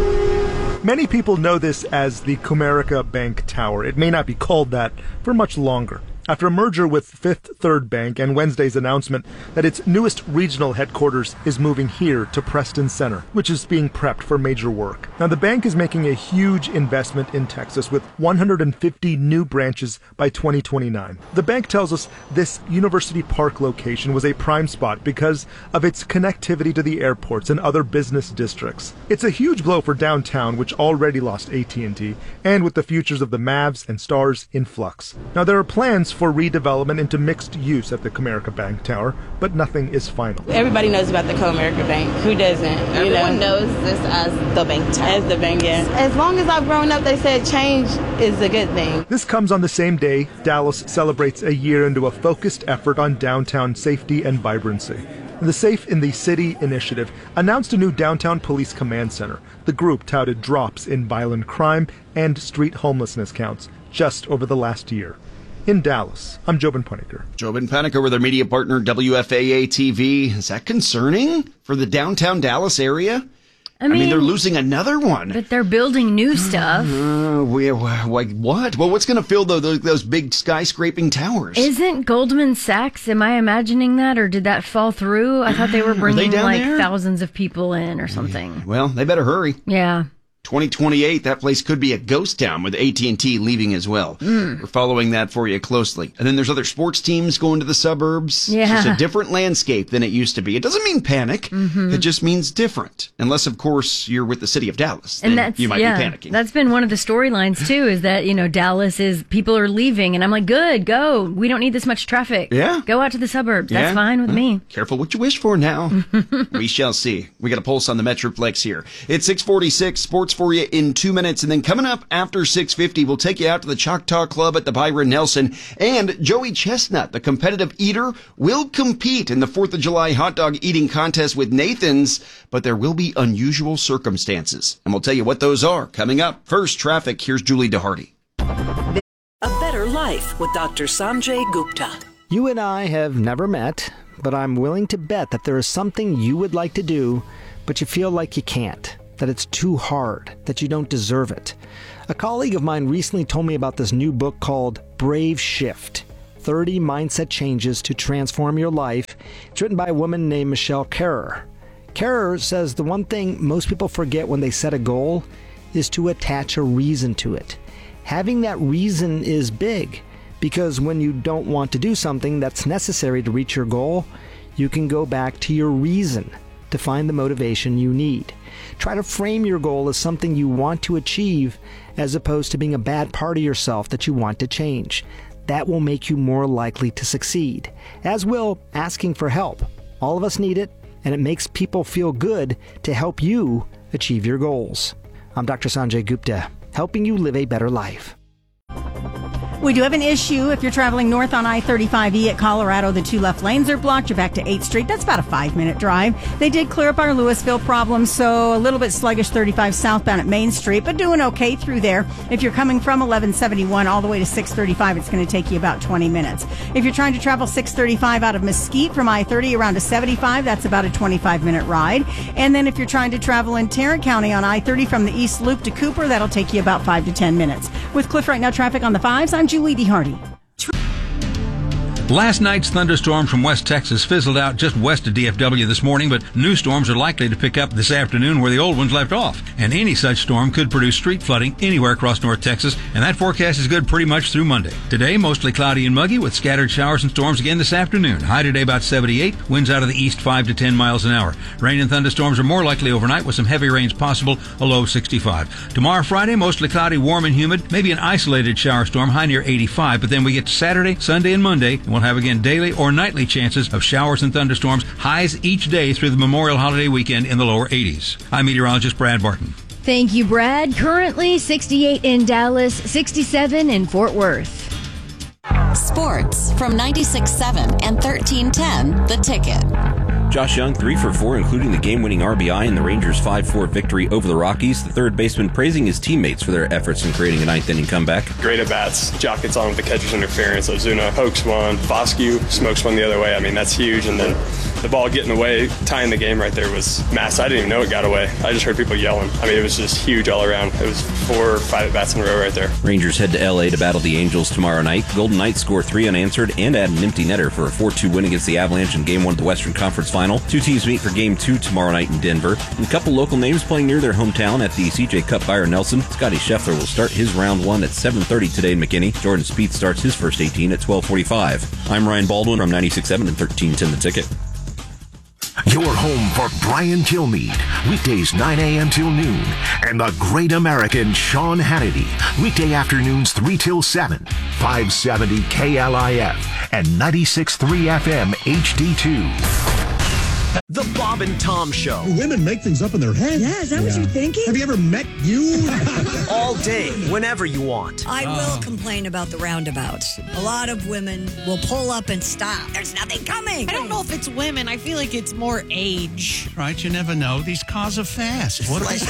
Many people know this as the Comerica Bank Tower. It may not be called that for much longer. After a merger with Fifth Third Bank and Wednesday's announcement that its newest regional headquarters is moving here to Preston Center, which is being prepped for major work. Now, the bank is making a huge investment in Texas with one hundred fifty new branches by twenty twenty-nine. The bank tells us this University Park location was a prime spot because of its connectivity to the airports and other business districts. It's a huge blow for downtown, which already lost A T and T, and with the futures of the Mavs and Stars in flux. Now, there are plans for redevelopment into mixed use at the Comerica Bank Tower, but nothing is final. Everybody knows about the Comerica Bank. Who doesn't? You Everyone know? knows this as the bank tower. As the bank, yeah. As long as I've grown up, they said change is a good thing. This comes on the same day Dallas celebrates a year into a focused effort on downtown safety and vibrancy. The Safe in the City initiative announced a new downtown police command center. The group touted drops in violent crime and street homelessness counts just over the last year. In Dallas, I'm Jobin Paniker. Jobin Paniker with our media partner, W F A A T V. Is that concerning for the downtown Dallas area? I mean, I mean they're losing another one. But they're building new stuff. Uh, we, like what? Well, what's going to fill those, those big skyscraping towers? Isn't Goldman Sachs, am I imagining that, or did that fall through? I thought they were bringing they like there? thousands of people in or something. Well, they better hurry. Yeah. twenty twenty-eight, that place could be a ghost town with A T and T leaving as well. Mm. We're following that for you closely. And then there's other sports teams going to the suburbs. Yeah. It's just a different landscape than it used to be. It doesn't mean panic. Mm-hmm. It just means different. Unless, of course, you're with the city of Dallas. And then that's, you might yeah, be panicking. That's been one of the storylines, too, is that, you know, Dallas is, people are leaving. And I'm like, good, go. We don't need this much traffic. Yeah. Go out to the suburbs. Yeah. That's fine with well, me. Careful what you wish for now. We shall see. We got a pulse on the Metroplex here. It's six forty-six, sports for you in two minutes. And then coming up after six fifty, we'll take you out to the Choctaw Club at the Byron Nelson. And Joey Chestnut, the competitive eater, will compete in the fourth of July hot dog eating contest with Nathan's. But there will be unusual circumstances. And we'll tell you what those are coming up. First, traffic. Here's Julie DeHardy. A better life with Doctor Sanjay Gupta. You and I have never met, but I'm willing to bet that there is something you would like to do, but you feel like you can't, that it's too hard, that you don't deserve it. A colleague of mine recently told me about this new book called Brave Shift, thirty Mindset Changes to Transform Your Life. It's written by a woman named Michelle Kerrer. Kerrer says the one thing most people forget when they set a goal is to attach a reason to it. Having that reason is big, because when you don't want to do something that's necessary to reach your goal, you can go back to your reason to find the motivation you need. Try to frame your goal as something you want to achieve as opposed to being a bad part of yourself that you want to change. That will make you more likely to succeed, as will asking for help. All of us need it, and it makes people feel good to help you achieve your goals. I'm Doctor Sanjay Gupta, helping you live a better life. We do have an issue. If you're traveling north on I thirty-five E at Colorado, the two left lanes are blocked. You're back to eighth Street. That's about a five-minute drive. They did clear up our Louisville problem, so a little bit sluggish thirty-five southbound at Main Street, but doing okay through there. If you're coming from eleven seventy-one all the way to six thirty-five, it's going to take you about twenty minutes. If you're trying to travel six thirty-five out of Mesquite from I thirty around to seventy-five, that's about a twenty-five-minute ride. And then if you're trying to travel in Tarrant County on I thirty from the East Loop to Cooper, that'll take you about five to ten minutes. With Cliff Right Now traffic on the fives, I'm Julie DeHardy. Last night's thunderstorms from West Texas fizzled out just west of D F W this morning, but new storms are likely to pick up this afternoon where the old ones left off. And any such storm could produce street flooding anywhere across North Texas, and that forecast is good pretty much through Monday. Today, mostly cloudy and muggy with scattered showers and storms again this afternoon. High today about seventy-eight, winds out of the east five to ten miles an hour. Rain and thunderstorms are more likely overnight with some heavy rains possible, a low sixty-five. Tomorrow, Friday, mostly cloudy, warm and humid, maybe an isolated shower storm, high near eighty-five, but then we get to Saturday, Sunday, and Monday, and we'll have again daily or nightly chances of showers and thunderstorms, highs each day through the Memorial Holiday weekend in the lower eighties. I'm meteorologist Brad Barton. Thank you, Brad. Currently sixty-eight in Dallas, sixty-seven in Fort Worth. Sports from ninety-six point seven and thirteen ten The Ticket. Josh Young, three for four, including the game-winning R B I in the Rangers' five four victory over the Rockies. The third baseman praising his teammates for their efforts in creating a ninth-inning comeback. Great at-bats. Jock gets on with the catcher's interference. Ozuna pokes one. Foscue smokes one the other way. I mean, that's huge. And then the ball getting away, tying the game right there was massive. I didn't even know it got away. I just heard people yelling. I mean, it was just huge all around. It was four or five at-bats in a row right there. Rangers head to L A to battle the Angels tomorrow night. Golden Knights score three unanswered and add an empty netter for a four two win against the Avalanche in Game one of the Western Conference Final. Two teams meet for Game two tomorrow night in Denver. And a couple local names playing near their hometown at the C J Cup Byron Nelson. Scotty Scheffler will start his round one at seven thirty today in McKinney. Jordan Spieth starts his first eighteen at twelve forty-five. I'm Ryan Baldwin from ninety-six point seven and thirteen ten The Ticket. Your home for Brian Kilmeade, weekdays nine a.m. till noon, and the great American Sean Hannity, weekday afternoons three till seven, five seventy K L I F and ninety-six point three F M H D two. The Bob and Tom Show. Women make things up in their head. Yeah, is that yeah. what you're thinking? Have you ever met you? All day, whenever you want. I will uh. complain about the roundabouts. A lot of women will pull up and stop. There's nothing coming. I don't know if it's women. I feel like it's more age. Right, you never know. These cars are fast. What they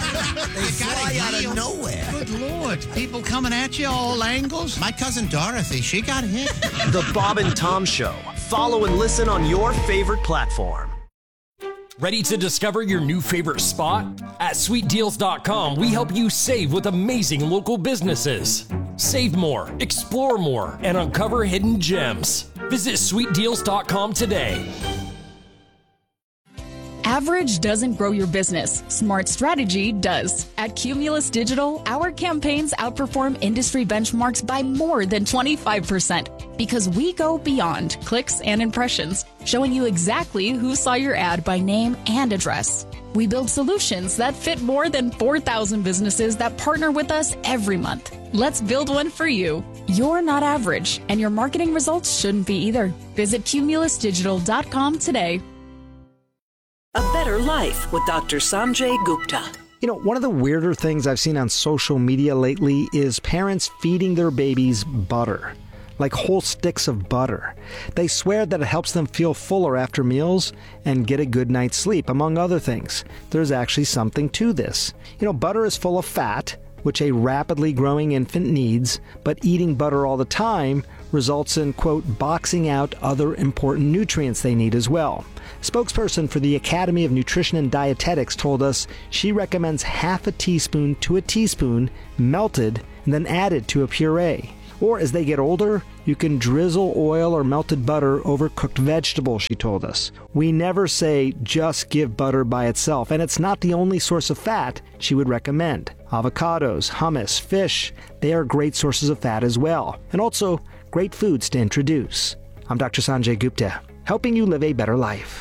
fly out of nowhere. Good Lord. People coming at you all angles. My cousin Dorothy, she got hit. The Bob and Tom Show. Follow and listen on your favorite platform. Ready to discover your new favorite spot? At sweet deals dot com, we help you save with amazing local businesses. Save more, explore more, and uncover hidden gems. Visit sweet deals dot com today. Average doesn't grow your business. Smart strategy does. At Cumulus Digital, our campaigns outperform industry benchmarks by more than twenty-five percent because we go beyond clicks and impressions, showing you exactly who saw your ad by name and address. We build solutions that fit more than four thousand businesses that partner with us every month. Let's build one for you. You're not average, and your marketing results shouldn't be either. Visit cumulus digital dot com today. A Better Life with Doctor Sanjay Gupta. You know, one of the weirder things I've seen on social media lately is parents feeding their babies butter, like whole sticks of butter. They swear that it helps them feel fuller after meals and get a good night's sleep, among other things. There's actually something to this. You know, butter is full of fat, which a rapidly growing infant needs, but eating butter all the time results in, quote, boxing out other important nutrients they need as well. Spokesperson for the Academy of Nutrition and Dietetics told us she recommends half a teaspoon to a teaspoon melted and then added to a puree. Or as they get older, you can drizzle oil or melted butter over cooked vegetables, she told us. We never say just give butter by itself, and it's not the only source of fat she would recommend. Avocados, hummus, fish, they are great sources of fat as well, and also great foods to introduce. I'm Doctor Sanjay Gupta, helping you live a better life.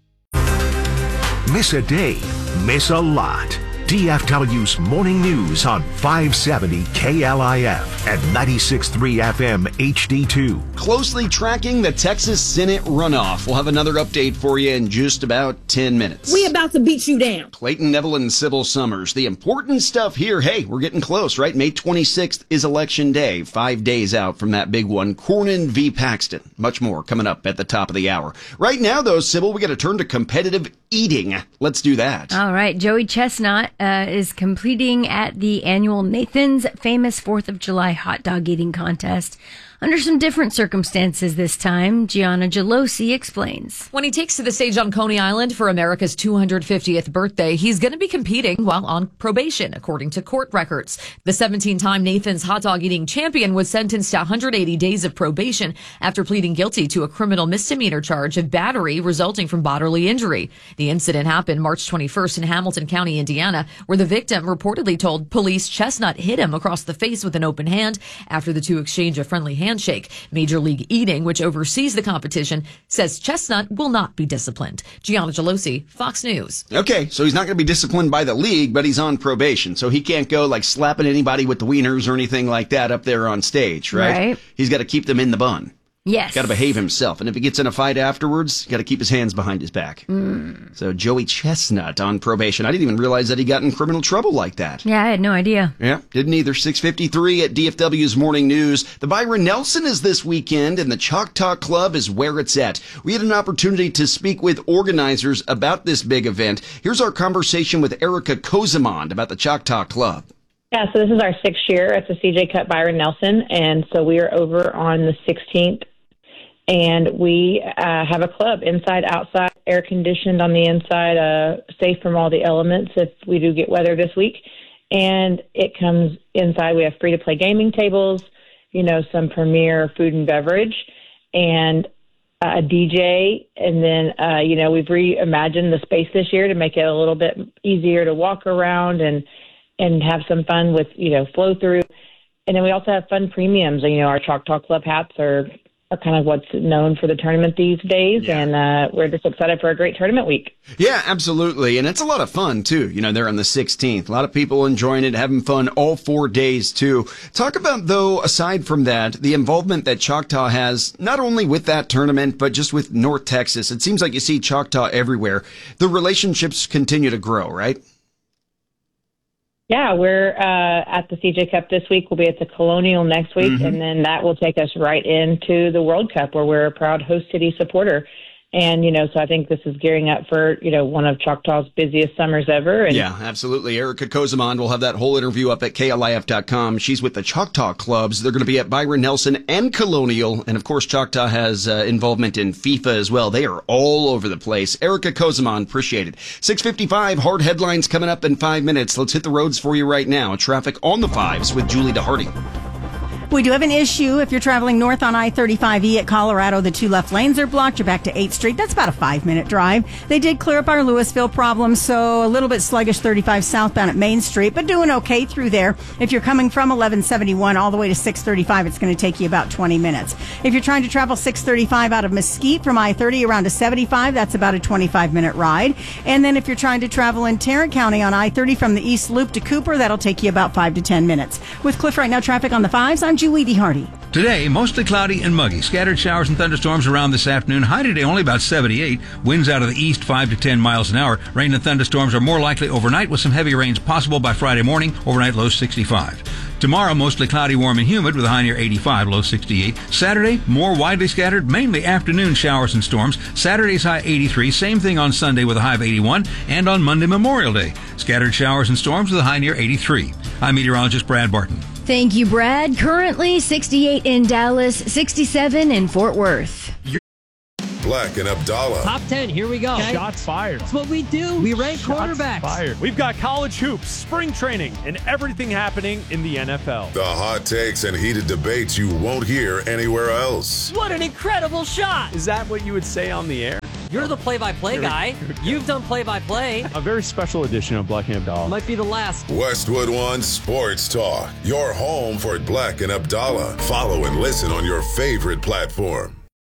Miss a day, miss a lot. D F W's Morning News on five seventy K L I F and ninety-six point three F M H D two. Closely tracking the Texas Senate runoff. We'll have another update for you in just about ten minutes. We about to beat you down. Clayton Neville and Sybil Summers. The important stuff here. Hey, we're getting close, right? May twenty-sixth is Election Day. Five days out from that big one. Cornyn v. Paxton. Much more coming up at the top of the hour. Right now, though, Sybil, we got to turn to competitive eating. Let's do that. All right. Joey Chestnut uh, is completing at the annual Nathan's Famous fourth of July hot dog eating contest. Under some different circumstances this time, Gianna Gelosi explains. When he takes to the stage on Coney Island for America's two hundred fiftieth birthday, he's going to be competing while on probation, according to court records. The seventeen-time Nathan's hot dog eating champion was sentenced to one hundred eighty days of probation after pleading guilty to a criminal misdemeanor charge of battery resulting from bodily injury. The incident happened March twenty-first in Hamilton County, Indiana, where the victim reportedly told police Chestnut hit him across the face with an open hand after the two exchanged a friendly hand. Handshake. Major League Eating, which oversees the competition, says Chestnut will not be disciplined. Gianna Gelosi, Fox News. Okay, so he's not going to be disciplined by the league, but he's on probation, so he can't go like slapping anybody with the wieners or anything like that up there on stage, right? Right. He's got to keep them in the bun. Yes. Got to behave himself. And if he gets in a fight afterwards, got to keep his hands behind his back. Mm. So Joey Chestnut on probation. I didn't even realize that he got in criminal trouble like that. Yeah, I had no idea. Yeah, didn't either. six fifty-three at D F W's Morning News. The Byron Nelson is this weekend, and the Choctaw Club is where it's at. We had an opportunity to speak with organizers about this big event. Here's our conversation with Erica Kozamond about the Choctaw Club. Yeah, so this is our sixth year at the C J Cup Byron Nelson, and so we are over on the sixteenth, and we uh, have a club inside, outside, air conditioned on the inside, uh, safe from all the elements if we do get weather this week, and it comes inside. We have free-to-play gaming tables, you know, some premier food and beverage, and a D J, and then, uh, you know, we've reimagined the space this year to make it a little bit easier to walk around and and have some fun with, you know, flow through. And then we also have fun premiums. You know, our Choctaw Club hats are, are kind of what's known for the tournament these days. Yeah. And uh, we're just excited for a great tournament week. Yeah, absolutely. And it's a lot of fun, too. You know, they're on the sixteenth. A lot of people enjoying it, having fun all four days, too. Talk about, though, aside from that, the involvement that Choctaw has, not only with that tournament, but just with North Texas. It seems like you see Choctaw everywhere. The relationships continue to grow, right? Yeah, we're uh, at the C J Cup this week. We'll be at the Colonial next week, mm-hmm. and then that will take us right into the World Cup, where we're a proud host city supporter. And, you know, so I think this is gearing up for, you know, one of Choctaw's busiest summers ever. And yeah, absolutely. Erica Kozamond will have that whole interview up at K L I F dot com. She's with the Choctaw Clubs. They're going to be at Byron Nelson and Colonial. And, of course, Choctaw has uh, involvement in FIFA as well. They are all over the place. Erica Kozamond, appreciate it. six fifty-five, hard headlines coming up in five minutes. Let's hit the roads for you right now. Traffic on the fives with Julie DeHardy. We do have an issue if you're traveling north on I thirty-five E at Colorado. The two left lanes are blocked. You're back to eighth Street. That's about a five-minute drive. They did clear up our Louisville problem, so a little bit sluggish thirty-five southbound at Main Street, but doing okay through there. If you're coming from eleven seventy-one all the way to six thirty-five, it's going to take you about twenty minutes. If you're trying to travel six thirty-five out of Mesquite from I thirty around to seventy-five, that's about a twenty-five-minute ride. And then if you're trying to travel in Tarrant County on I thirty from the East Loop to Cooper, that'll take you about five to ten minutes. With Cliff Right Now traffic on the fives, I'm Julie Hardy. Today, mostly cloudy and muggy. Scattered showers and thunderstorms around this afternoon. High today only about seventy-eight. Winds out of the east five to ten miles an hour. Rain and thunderstorms are more likely overnight with some heavy rains possible by Friday morning. Overnight low sixty-five. Tomorrow, mostly cloudy, warm, and humid with a high near eighty-five, low sixty-eight. Saturday, more widely scattered, mainly afternoon showers and storms. Saturday's high eighty-three. Same thing on Sunday with a high of eighty-one. And on Monday, Memorial Day, scattered showers and storms with a high near eighty-three. I'm meteorologist Brad Barton. Thank you, Brad. Currently sixty-eight in Dallas, sixty-seven in Fort Worth. Black and Abdallah. Top ten, here we go. Okay. Shots fired. That's what we do. We rank Shots quarterbacks. Fired. We've got college hoops, spring training, and everything happening in the N F L. The hot takes and heated debates you won't hear anywhere else. What an incredible shot. Is that what you would say on the air? You're the play-by-play guy. You've done play-by-play. A very special edition of Black and Abdallah. Might be the last. Westwood One Sports Talk. Your home for Black and Abdallah. Follow and listen on your favorite platform.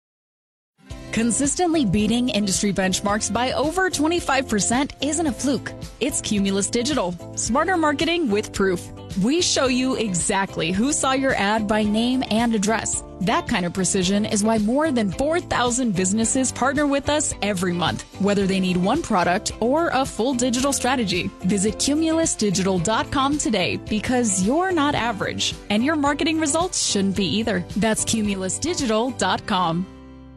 Consistently beating industry benchmarks by over twenty-five percent isn't a fluke. It's Cumulus Digital. Smarter marketing with proof. We show you exactly who saw your ad by name and address. That kind of precision is why more than four thousand businesses partner with us every month, whether they need one product or a full digital strategy. Visit cumulus digital dot com today because you're not average, and your marketing results shouldn't be either. That's cumulus digital dot com.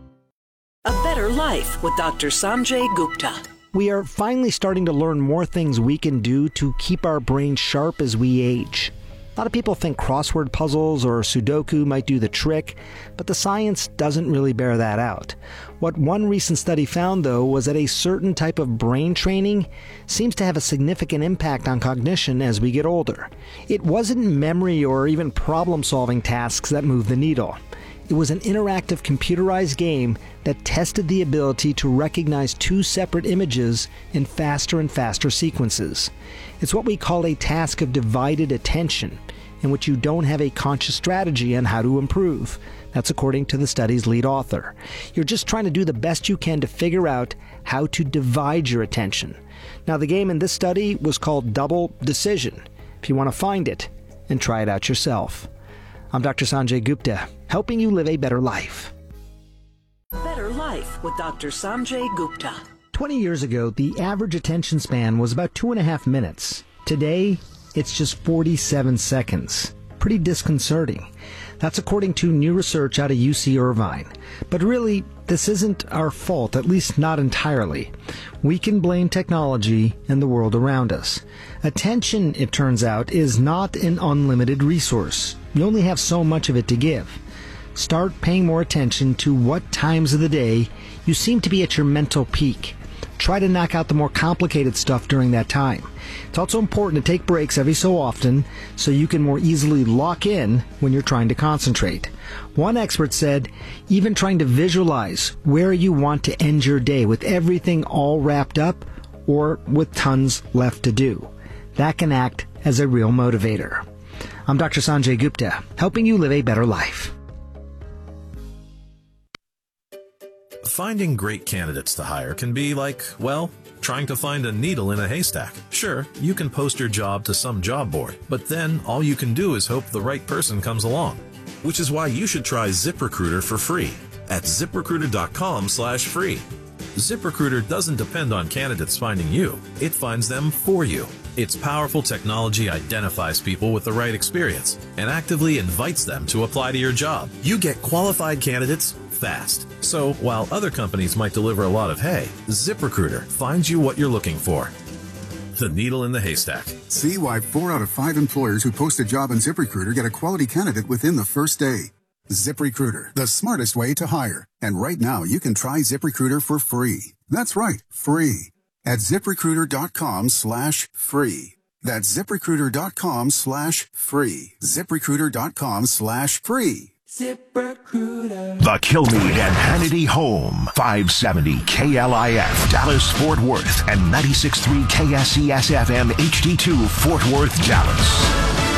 A Better Life with Doctor Sanjay Gupta. We are finally starting to learn more things we can do to keep our brains sharp as we age. A lot of people think crossword puzzles or Sudoku might do the trick, but the science doesn't really bear that out. What one recent study found, though, was that a certain type of brain training seems to have a significant impact on cognition as we get older. It wasn't memory or even problem-solving tasks that moved the needle. It was an interactive computerized game that tested the ability to recognize two separate images in faster and faster sequences. It's what we call a task of divided attention, in which you don't have a conscious strategy on how to improve. That's according to the study's lead author. You're just trying to do the best you can to figure out how to divide your attention. Now, the game in this study was called Double Decision. If you want to find it and try it out yourself. I'm Doctor Sanjay Gupta, helping you live a better life. Better Life with Doctor Sanjay Gupta. twenty years ago, the average attention span was about two and a half minutes. Today, it's just forty-seven seconds. Pretty disconcerting. That's according to new research out of U C Irvine. But really, this isn't our fault, at least not entirely. We can blame technology and the world around us. Attention, it turns out, is not an unlimited resource. You only have so much of it to give. Start paying more attention to what times of the day you seem to be at your mental peak. Try to knock out the more complicated stuff during that time. It's also important to take breaks every so often so you can more easily lock in when you're trying to concentrate. One expert said, even trying to visualize where you want to end your day with everything all wrapped up or with tons left to do. That can act as a real motivator. I'm Doctor Sanjay Gupta, helping you live a better life. Finding great candidates to hire can be like, well, trying to find a needle in a haystack. Sure, you can post your job to some job board, but then all you can do is hope the right person comes along. Which is why you should try ZipRecruiter for free at ZipRecruiter.com slash free. ZipRecruiter doesn't depend on candidates finding you. It finds them for you. Its powerful technology identifies people with the right experience and actively invites them to apply to your job. You get qualified candidates fast. So while other companies might deliver a lot of hay, ZipRecruiter finds you what you're looking for. The needle in the haystack. See why four out of five employers who post a job on ZipRecruiter get a quality candidate within the first day. ZipRecruiter, the smartest way to hire. And right now, you can try ZipRecruiter for free. That's right, free. At ZipRecruiter.com slash free. That's ZipRecruiter.com slash free. ZipRecruiter.com slash free. ZipRecruiter. The Kilmeade and Hannity Home. five seventy K L I F, Dallas, Fort Worth, and ninety-six point three K S E S F M H D two, Fort Worth, Dallas.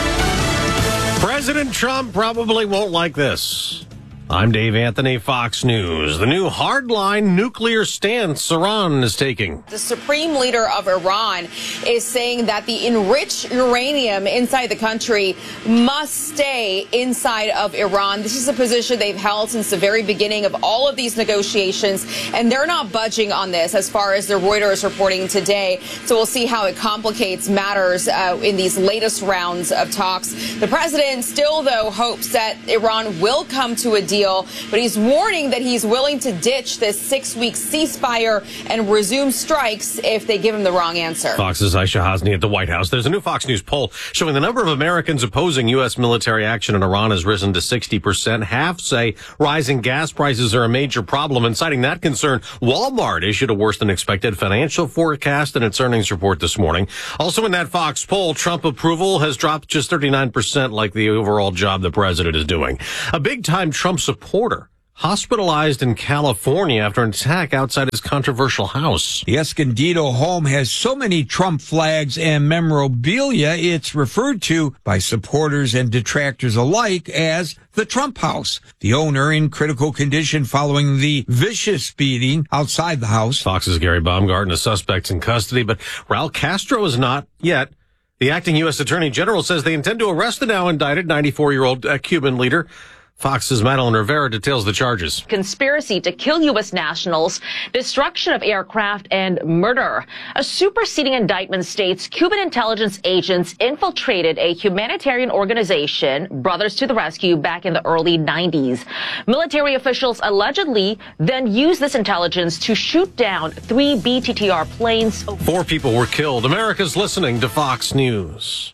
President Trump probably won't like this. I'm Dave Anthony, Fox News. The new hardline nuclear stance Iran is taking. The supreme leader of Iran is saying that the enriched uranium inside the country must stay inside of Iran. This is a position they've held since the very beginning of all of these negotiations, and they're not budging on this as far as the Reuters reporting today. So we'll see how it complicates matters uh, in these latest rounds of talks. The president still, though, hopes that Iran will come to a deal. But he's warning that he's willing to ditch this six-week ceasefire and resume strikes if they give him the wrong answer. Fox's Aisha Hasni at the White House. There's a new Fox News poll showing the number of Americans opposing U S military action in Iran has risen to sixty percent. Half say rising gas prices are a major problem, and citing that concern, Walmart issued a worse-than-expected financial forecast in its earnings report this morning. Also in that Fox poll, Trump approval has dropped just thirty-nine percent, like the overall job the president is doing. A big-time Trump supporter hospitalized in California after an attack outside his controversial house. The Escondido home has so many Trump flags and memorabilia, it's referred to by supporters and detractors alike as the Trump house. The owner in critical condition following the vicious beating outside the house. Fox's Gary Baumgarten, a suspect's in custody, but Raul Castro is not yet. The acting U S Attorney General says they intend to arrest the now indicted ninety-four-year-old uh, Cuban leader. Fox's Madeline Rivera details the charges. Conspiracy to kill U S nationals, destruction of aircraft, and murder. A superseding indictment states Cuban intelligence agents infiltrated a humanitarian organization, Brothers to the Rescue, back in the early nineties. Military officials allegedly then used this intelligence to shoot down three B T T R planes. Four people were killed. America's listening to Fox News.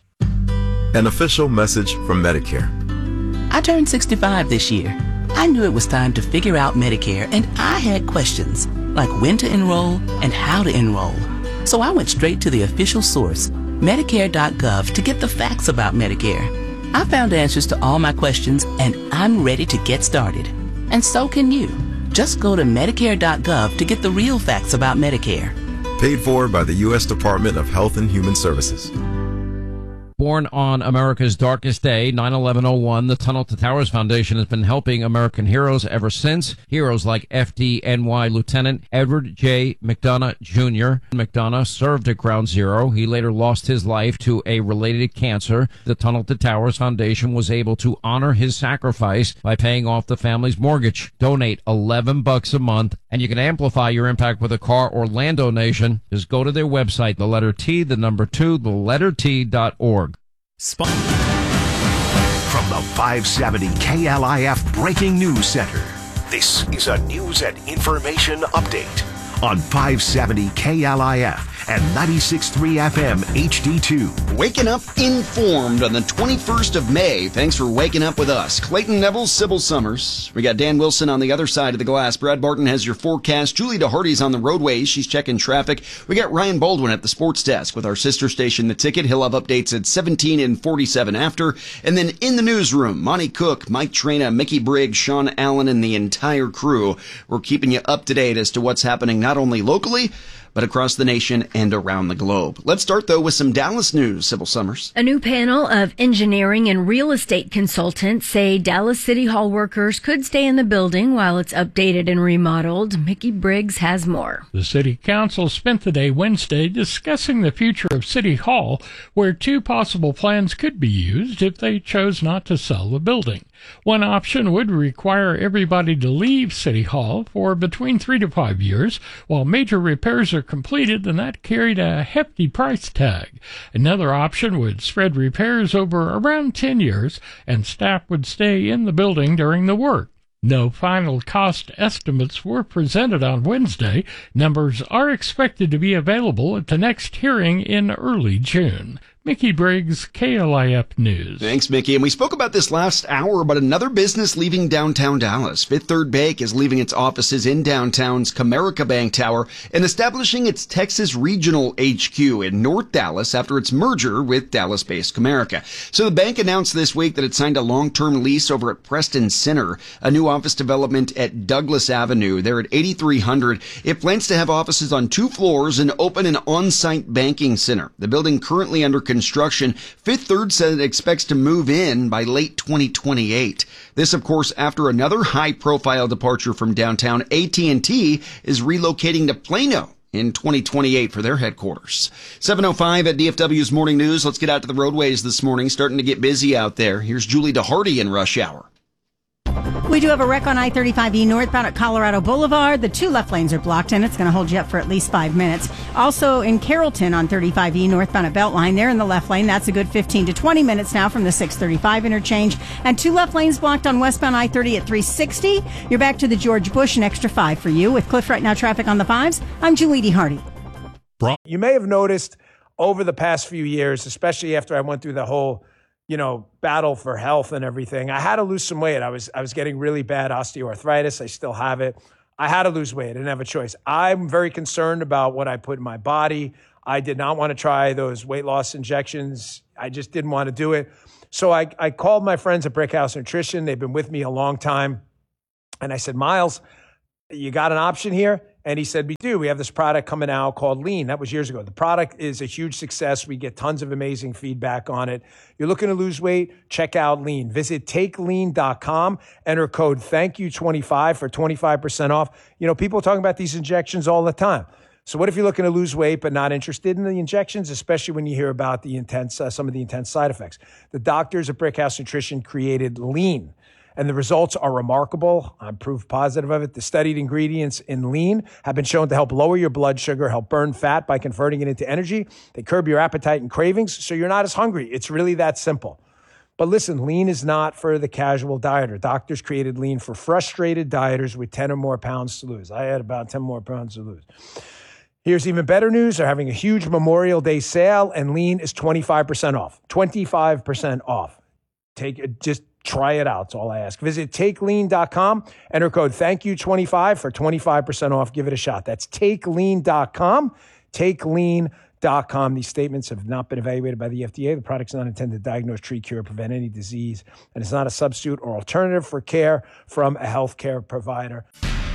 An official message from Medicare. I turned sixty-five this year. I knew it was time to figure out Medicare, and I had questions, like when to enroll and how to enroll. So I went straight to the official source, Medicare dot gov, to get the facts about Medicare. I found answers to all my questions, and I'm ready to get started. And so can you. Just go to Medicare dot gov to get the real facts about Medicare. Paid for by the U S Department of Health and Human Services. Born on America's darkest day, nine eleven oh one, the Tunnel to Towers Foundation has been helping American heroes ever since. Heroes like F D N Y Lieutenant Edward J. McDonough Junior McDonough served at Ground Zero. He later lost his life to a related cancer. The Tunnel to Towers Foundation was able to honor his sacrifice by paying off the family's mortgage. Donate eleven bucks a month, and you can amplify your impact with a car or land donation. Just go to their website, the letter T, the number two, the letter T dot org. From the five seventy K L I F Breaking News Center, this is a news and information update on five seventy K L I F and ninety-six point three F M H D two. Waking up informed on the twenty-first of May. Thanks for waking up with us. Clayton Neville, Sybil Summers. We got Dan Wilson on the other side of the glass. Brad Barton has your forecast. Julie DeHardy's on the roadways. She's checking traffic. We got Ryan Baldwin at the sports desk with our sister station, The Ticket. He'll have updates at seventeen and forty-seven after. And then in the newsroom, Monty Cook, Mike Traina, Mickey Briggs, Sean Allen, and the entire crew. We're keeping you up to date as to what's happening not only locally, but across the nation and around the globe. Let's start, though, with some Dallas news, Sybil Summers. A new panel of engineering and real estate consultants say Dallas City Hall workers could stay in the building while it's updated and remodeled. Mickey Briggs has more. The City Council spent the day Wednesday discussing the future of City Hall, where two possible plans could be used if they chose not to sell the building. One option would require everybody to leave City Hall for between three to five years, while major repairs are completed, and that carried a hefty price tag. Another option would spread repairs over around ten years, and staff would stay in the building during the work. No final cost estimates were presented on Wednesday. Numbers are expected to be available at the next hearing in early June. Mickey Briggs, K L I F News. Thanks, Mickey. And we spoke about this last hour about another business leaving downtown Dallas. Fifth Third Bank is leaving its offices in downtown's Comerica Bank Tower and establishing its Texas Regional H Q in North Dallas after its merger with Dallas-based Comerica. So the bank announced this week that it signed a long-term lease over at Preston Center, a new office development at Douglas Avenue. They're at eighty-three hundred. It plans to have offices on two floors and open an on-site banking center. The building currently under construction. Fifth Third said it expects to move in by late twenty twenty-eight. This, of course, after another high-profile departure from downtown. A T and T is relocating to Plano in twenty twenty-eight for their headquarters. seven oh five at D F W's Morning News. Let's get out to the roadways this morning. Starting to get busy out there. Here's Julie DeHardy in rush hour. We do have a wreck on I thirty-five E northbound at Colorado Boulevard. The two left lanes are blocked, and it's going to hold you up for at least five minutes. Also in Carrollton on thirty-five E northbound at Beltline, there in the left lane. That's a good fifteen to twenty minutes now from the six thirty-five interchange. And two left lanes blocked on westbound I thirty at three sixty. You're back to the George Bush, an extra five for you. With Cliff Right Now traffic on the fives, I'm Julie DeHardy. You may have noticed over the past few years, especially after I went through the whole you know, battle for health and everything. I had to lose some weight. I was I was getting really bad osteoarthritis. I still have it. I had to lose weight. I didn't have a choice. I'm very concerned about what I put in my body. I did not want to try those weight loss injections. I just didn't want to do it. So I, I called my friends at Brickhouse Nutrition. They've been with me a long time. And I said, Miles, you got an option here? And he said, we do. We have this product coming out called Lean. That was years ago. The product is a huge success. We get tons of amazing feedback on it. You're looking to lose weight? Check out Lean. Visit take lean dot com. Enter code thank you twenty-five for twenty-five percent off. You know, people are talking about these injections all the time. So what if you're looking to lose weight but not interested in the injections, especially when you hear about the intense, uh, some of the intense side effects? The doctors at Brickhouse Nutrition created Lean. And the results are remarkable. I'm proof positive of it. The studied ingredients in Lean have been shown to help lower your blood sugar, help burn fat by converting it into energy. They curb your appetite and cravings, so you're not as hungry. It's really that simple. But listen, Lean is not for the casual dieter. Doctors created Lean for frustrated dieters with ten or more pounds to lose. I had about ten more pounds to lose. Here's even better news. They're having a huge Memorial Day sale, and Lean is twenty-five percent off. twenty-five percent off. Take it, just try it out. That's all I ask. Visit take lean dot com. Enter code thank you twenty-five for twenty-five percent off. Give it a shot. That's take lean dot com. take lean dot com. These statements have not been evaluated by the F D A. The product's not intended to diagnose, treat, cure, or prevent any disease, and it's not a substitute or alternative for care from a healthcare provider.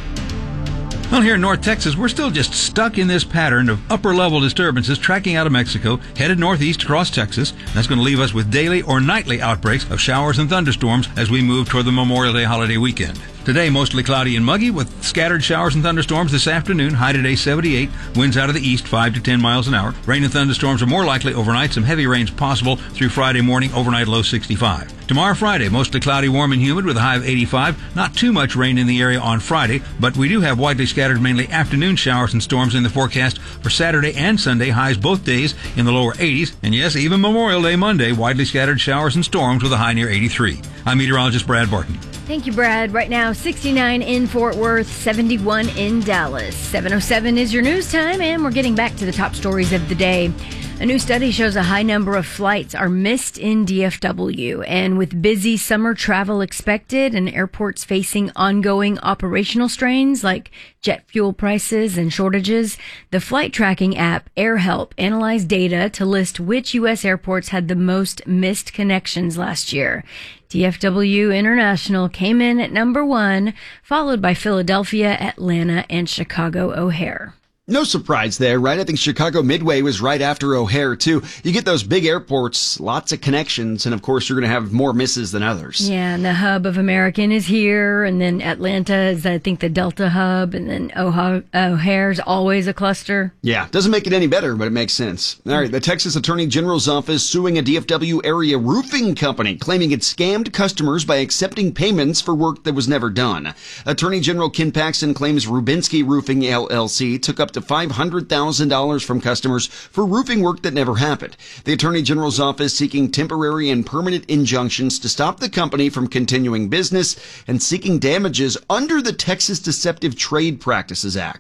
Well, here in North Texas, we're still just stuck in this pattern of upper-level disturbances tracking out of Mexico, headed northeast across Texas. That's going to leave us with daily or nightly outbreaks of showers and thunderstorms as we move toward the Memorial Day holiday weekend. Today, mostly cloudy and muggy with scattered showers and thunderstorms this afternoon. High today, seventy-eight. Winds out of the east, five to ten miles an hour. Rain and thunderstorms are more likely overnight. Some heavy rains possible through Friday morning. Overnight low sixty-five. Tomorrow, Friday, mostly cloudy, warm and humid with a high of eighty-five. Not too much rain in the area on Friday, but we do have widely scattered, mainly afternoon showers and storms in the forecast for Saturday and Sunday. Highs both days in the lower eighties. And yes, even Memorial Day Monday, widely scattered showers and storms with a high near eighty-three. I'm meteorologist Brad Barton. Thank you, Brad. Right now, sixty-nine in Fort Worth, seventy-one in Dallas. seven oh seven is your news time, and we're getting back to the top stories of the day. A new study shows a high number of flights are missed in D F W, and with busy summer travel expected and airports facing ongoing operational strains like jet fuel prices and shortages, the flight tracking app AirHelp analyzed data to list which U S airports had the most missed connections last year. D F W International came in at number one, followed by Philadelphia, Atlanta, and Chicago O'Hare. No surprise there, right? I think Chicago Midway was right after O'Hare, too. You get those big airports, lots of connections, and of course you're going to have more misses than others. Yeah, and the hub of American is here, and then Atlanta is, I think, the Delta hub, and then O'Hare's always a cluster. Yeah, doesn't make it any better, but it makes sense. All right, the Texas Attorney General's office suing a D F W area roofing company, claiming it scammed customers by accepting payments for work that was never done. Attorney General Ken Paxton claims Rubinsky Roofing, L L C took up to five hundred thousand dollars from customers for roofing work that never happened. The Attorney General's office seeking temporary and permanent injunctions to stop the company from continuing business and seeking damages under the Texas Deceptive Trade Practices Act.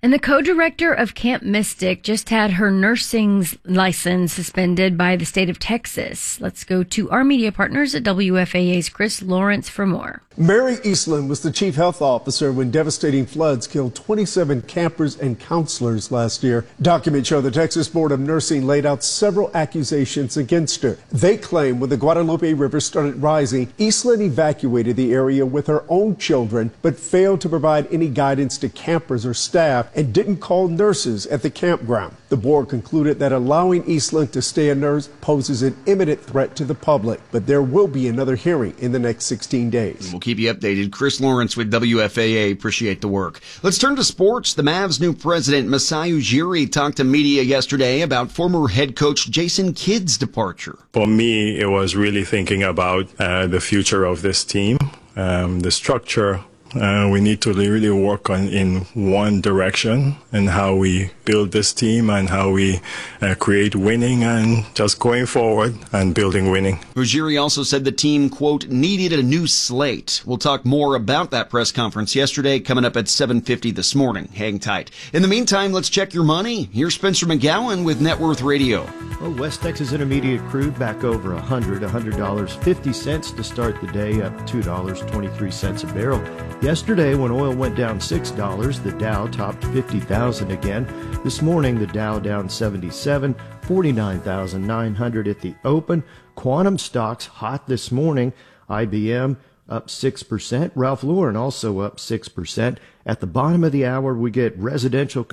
And the co-director of Camp Mystic just had her nursing license suspended by the state of Texas. Let's go to our media partners at W F A A's Chris Lawrence for more. Mary Eastland was the chief health officer when devastating floods killed twenty-seven campers and counselors last year. Documents show the Texas Board of Nursing laid out several accusations against her. They claim when the Guadalupe River started rising, Eastland evacuated the area with her own children, but failed to provide any guidance to campers or staff and didn't call nurses at the campground. The board concluded that allowing Eastland to stay a nurse poses an imminent threat to the public, but there will be another hearing in the next sixteen days. We'll keep you updated. Chris Lawrence with W F A A. Appreciate the work. Let's turn to sports. The Mavs' new president, Masai Ujiri, talked to media yesterday about former head coach Jason Kidd's departure. For me, it was really thinking about uh, the future of this team, um, the structure. Uh, we need to really work on in one direction and how we build this team and how we uh, create winning and just going forward and building winning. Ujiri also said the team, quote, needed a new slate. We'll talk more about that press conference yesterday coming up at seven fifty this morning. Hang tight. In the meantime, let's check your money. Here's Spencer McGowan with Net Worth Radio. Well, West Texas Intermediate crude back over one hundred dollars, one hundred dollars and fifty cents to start the day, up two dollars and twenty-three cents a barrel. Yesterday, when oil went down six dollars, the Dow topped fifty thousand again. This morning, the Dow down seventy-seven, forty-nine thousand nine hundred at the open. Quantum stocks hot this morning. I B M up six percent. Ralph Lauren also up six percent. At the bottom of the hour, we get residential